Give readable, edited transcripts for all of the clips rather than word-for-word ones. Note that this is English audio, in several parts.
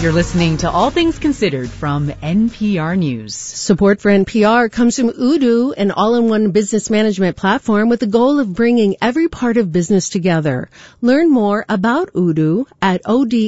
You're listening to All Things Considered from NPR News. Support for NPR comes from Odoo, an all-in-one business management platform with the goal of bringing every part of business together. Learn more about Odoo at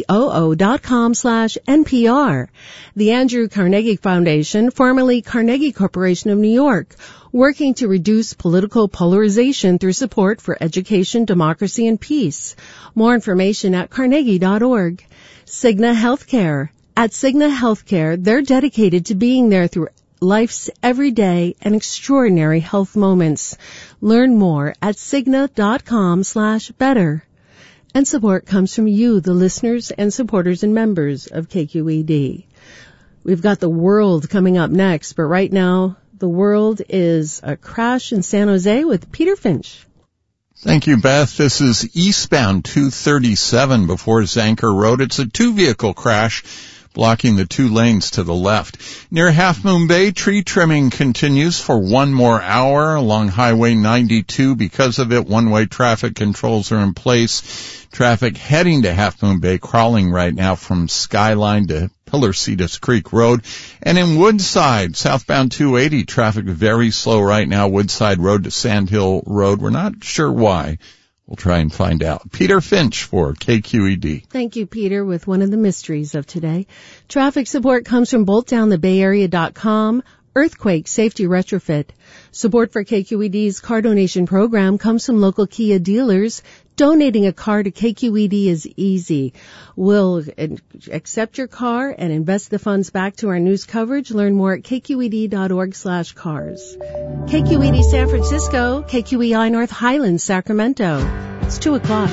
odoo.com/NPR. The Andrew Carnegie Foundation, formerly Carnegie Corporation of New York, working to reduce political polarization through support for education, democracy, and peace. More information at carnegie.org. Cigna Healthcare. At Cigna Healthcare, they're dedicated to being there through life's everyday and extraordinary health moments. Learn more at Cigna.com/better. And support comes from you, the listeners and supporters and members of KQED. We've got the world coming up next, but right now, the world is a crash in San Jose with Peter Finch. Thank you, Beth. This is eastbound 237 before Zanker Road. It's a two-vehicle crash blocking the two lanes to the left. Near Half Moon Bay, tree trimming continues for 1 more hour along Highway 92. Because of it, one-way traffic controls are in place. Traffic heading to Half Moon Bay crawling right now from Skyline to Pillar-Cetus Creek Road. And in Woodside, southbound 280, traffic very slow right now, Woodside Road to Sandhill Road. We're not sure why. We'll try and find out. Peter Finch for KQED. Thank you, Peter, with one of the mysteries of today. Traffic support comes from BoltDownTheBayArea.com. Earthquake Safety Retrofit. Support for KQED's car donation program comes from local Kia dealers. Donating a car to KQED is easy. We'll accept your car and invest the funds back to our news coverage. Learn more at kqed.org/cars. KQED San Francisco, KQEI North Highlands, Sacramento. It's 2:00.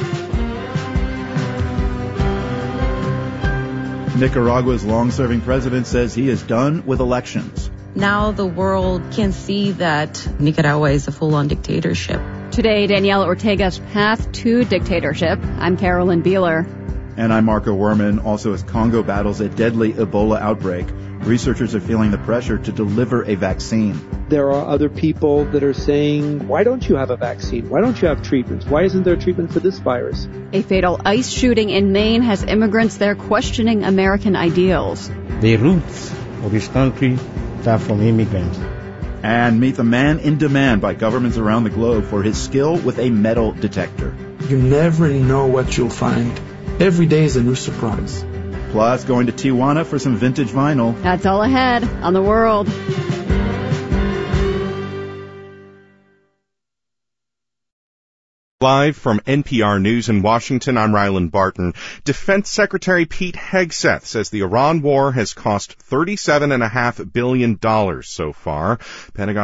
Nicaragua's long-serving president says he is done with elections. Now the world can see that Nicaragua is a full-on dictatorship. Today, Daniela Ortega's path to dictatorship. I'm Carolyn Beeler. And I'm Marco Werman. Also, as Congo battles a deadly Ebola outbreak, researchers are feeling the pressure to deliver a vaccine. There are other people that are saying, why don't you have a vaccine? Why don't you have treatments? Why isn't there treatment for this virus? A fatal ICE shooting in Maine has immigrants there questioning American ideals. The roots of this country are from immigrants. And meet the man in demand by governments around the globe for his skill with a metal detector. You never know what you'll find. Every day is a new surprise. Plus, going to Tijuana for some vintage vinyl. That's all ahead on The World. Live from NPR News in Washington, I'm Ryland Barton. Defense Secretary Pete Hegseth says the Iran war has cost $37.5 billion so far. Pentagon